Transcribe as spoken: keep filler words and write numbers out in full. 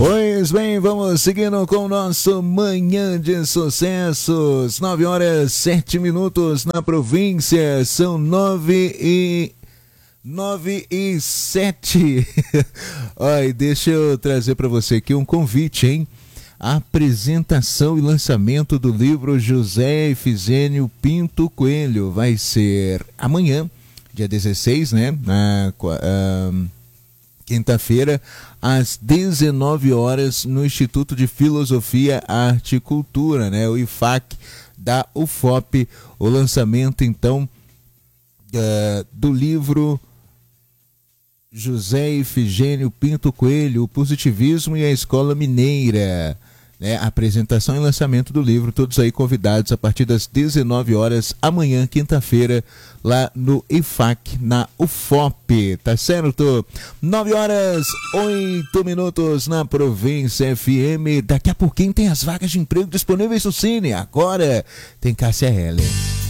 Pois bem, vamos seguindo com o nosso Manhã de Sucessos. Nove horas, sete minutos na província. São nove e... Nove e sete. Olha, deixa eu trazer para você aqui um convite, hein? A apresentação e lançamento do livro José Efigênio Pinto Coelho vai ser amanhã, dia dezesseis, né? Na uh, quinta-feira, às dezenove horas, no Instituto de Filosofia, Arte e Cultura, né? O I F A C da U F O P. O lançamento, então, uh, do livro José Efigênio Pinto Coelho, o Positivismo e a Escola Mineira, né? Apresentação e lançamento do livro, todos aí convidados a partir das dezenove horas, amanhã, quinta-feira, lá no I F A C, na U F O P, tá certo? nove horas, oito minutos na Província F M. Daqui a pouquinho tem as vagas de emprego disponíveis no Cine. Agora tem Cássia Heller.